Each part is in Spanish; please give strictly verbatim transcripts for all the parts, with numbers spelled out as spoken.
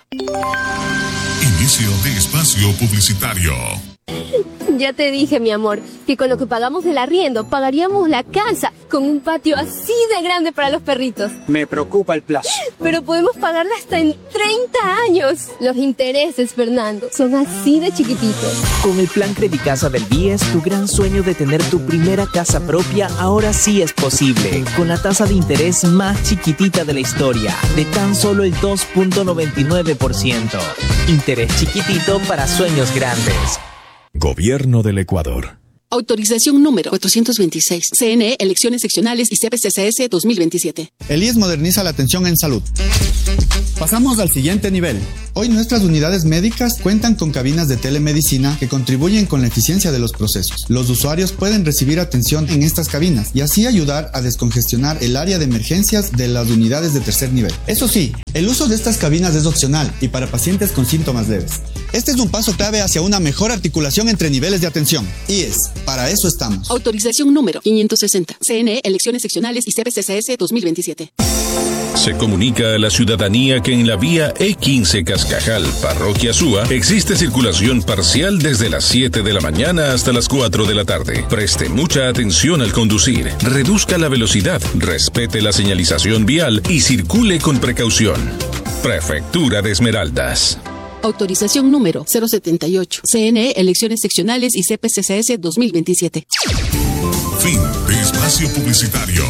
Inicio de espacio publicitario. Ya te dije, mi amor, que con lo que pagamos del arriendo pagaríamos la casa con un patio así de grande para los perritos. Me preocupa el plazo. Pero podemos pagarla hasta en treinta años. Los intereses, Fernando, son así de chiquititos. Con el plan Credicasa del B I E S, tu gran sueño de tener tu primera casa propia ahora sí es posible. Con la tasa de interés más chiquitita de la historia, de tan solo el dos punto noventa y nueve por ciento. Interés chiquitito para sueños grandes. Gobierno del Ecuador. Autorización número cuatrocientos veintiséis. C N E, Elecciones Seccionales y C P C C S dos mil veintisiete. El I E S moderniza la atención en salud. Pasamos al siguiente nivel. Hoy nuestras unidades médicas cuentan con cabinas de telemedicina que contribuyen con la eficiencia de los procesos. Los usuarios pueden recibir atención en estas cabinas y así ayudar a descongestionar el área de emergencias de las unidades de tercer nivel. Eso sí, el uso de estas cabinas es opcional y para pacientes con síntomas leves. Este es un paso clave hacia una mejor articulación entre niveles de atención. I E S, para eso estamos. Autorización número quinientos sesenta. C N E, Elecciones Seccionales y C P C C S dos mil veintisiete. Se comunica a la ciudadanía que en la vía E quince Cascajal, Parroquia Súa, existe circulación parcial desde las siete de la mañana hasta las cuatro de la tarde. Preste mucha atención al conducir, reduzca la velocidad, respete la señalización vial y circule con precaución. Prefectura de Esmeraldas. Autorización número cero setenta y ocho. C N E, Elecciones Seccionales y C P C C S dos mil veintisiete. Fin de espacio publicitario.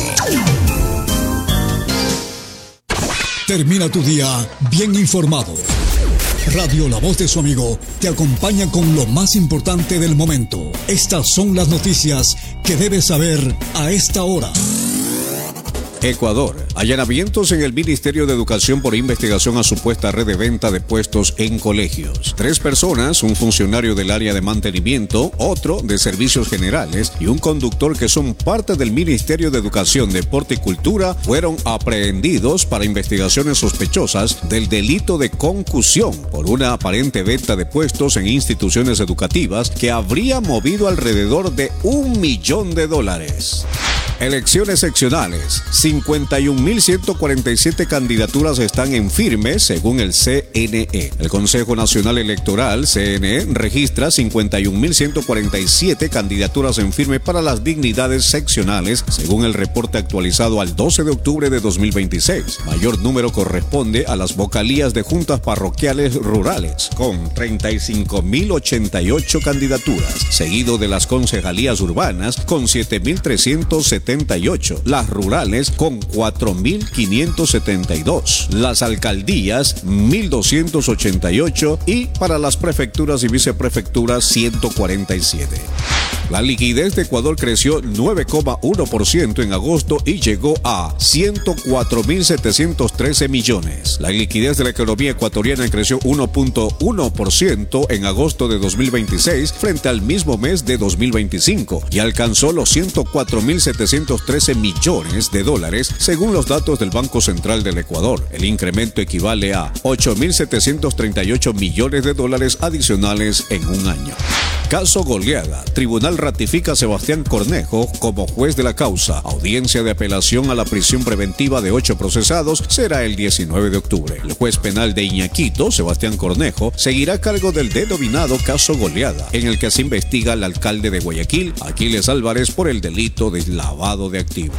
Termina tu día bien informado. Radio La Voz de su amigo te acompaña con lo más importante del momento. Estas son las noticias que debes saber a esta hora. Ecuador. Allanamientos en el Ministerio de Educación por investigación a supuesta red de venta de puestos en colegios. Tres personas, un funcionario del área de mantenimiento, otro de servicios generales y un conductor que son parte del Ministerio de Educación, Deporte y Cultura fueron aprehendidos para investigaciones sospechosas del delito de concusión por una aparente venta de puestos en instituciones educativas que habría movido alrededor de un millón de dólares. Elecciones seccionales. cincuenta y un mil ciento cuarenta y siete candidaturas están en firme según el C N E. El Consejo Nacional Electoral, C N E, registra cincuenta y un mil ciento cuarenta y siete candidaturas en firme para las dignidades seccionales según el reporte actualizado al doce de octubre de dos mil veintiséis. Mayor número corresponde a las vocalías de juntas parroquiales rurales, con treinta y cinco mil ochenta y ocho candidaturas, seguido de las concejalías urbanas con siete mil trescientos setenta y ocho, las rurales con cuatro mil quinientos setenta y dos, las alcaldías mil doscientos ochenta y ocho y para las prefecturas y viceprefecturas ciento cuarenta y siete. La liquidez de Ecuador creció nueve coma uno por ciento en agosto y llegó a ciento cuatro mil setecientos trece millones. La liquidez de la economía ecuatoriana creció uno punto uno por ciento en agosto de dos mil veintiséis frente al mismo mes de dos mil veinticinco y alcanzó los ciento cuatro mil setecientos trece millones de dólares según los datos del Banco Central del Ecuador. El incremento equivale a ocho mil setecientos treinta y ocho millones de dólares adicionales en un año. Caso Goleada. Tribunal ratifica a Sebastián Cornejo como juez de la causa. Audiencia de apelación a la prisión preventiva de ocho procesados será el diecinueve de octubre. El juez penal de Iñaquito, Sebastián Cornejo, seguirá a cargo del denominado Caso Goleada, en el que se investiga al alcalde de Guayaquil, Aquiles Álvarez, por el delito de lavado de activos.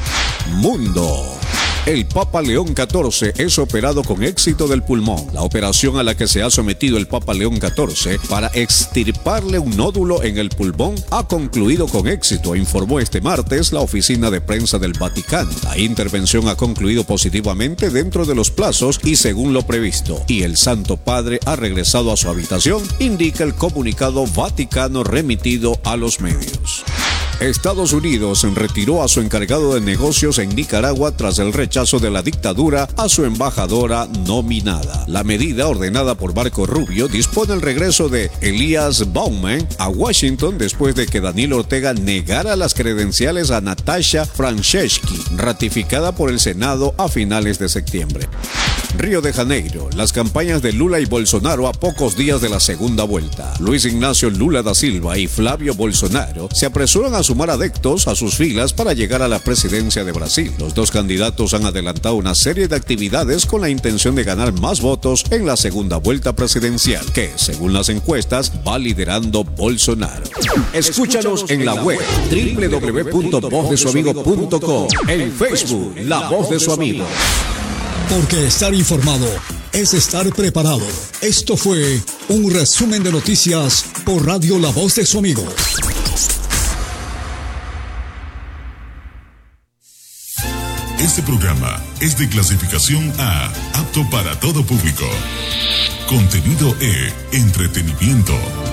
Mundo. El Papa León catorce es operado con éxito del pulmón. La operación a la que se ha sometido el Papa León catorce para extirparle un nódulo en el pulmón ha concluido con éxito, informó este martes la oficina de prensa del Vaticano. La intervención ha concluido positivamente dentro de los plazos y según lo previsto, y el Santo Padre ha regresado a su habitación, indica el comunicado vaticano remitido a los medios. Estados Unidos retiró a su encargado de negocios en Nicaragua tras el rechazo de la dictadura a su embajadora nominada. La medida, ordenada por Marco Rubio, dispone el regreso de Elias Baumann a Washington después de que Daniel Ortega negara las credenciales a Natasha Franceschi, ratificada por el Senado a finales de septiembre. Río de Janeiro, las campañas de Lula y Bolsonaro a pocos días de la segunda vuelta. Luis Ignacio Lula da Silva y Flavio Bolsonaro se apresuran a sumar adeptos a sus filas para llegar a la presidencia de Brasil. Los dos candidatos han adelantado una serie de actividades con la intención de ganar más votos en la segunda vuelta presidencial, que, según las encuestas, va liderando Bolsonaro. Escúchanos en la web doble u doble u doble u punto voz de su amigo punto com, en Facebook La Voz de su Amigo. Porque estar informado es estar preparado. Esto fue un resumen de noticias por Radio La Voz de su Amigo. Este programa es de clasificación A, apto para todo público. Contenido E, entretenimiento.